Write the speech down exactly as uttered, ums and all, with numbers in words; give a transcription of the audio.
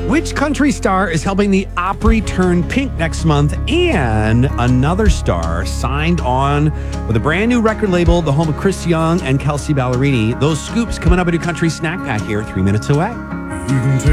Which country star is helping the Opry turn pink next month? And another star signed on with a brand new record label, the home of Chris Young and Kelsey Ballerini. Those scoops coming up in your country snack pack here, three minutes away.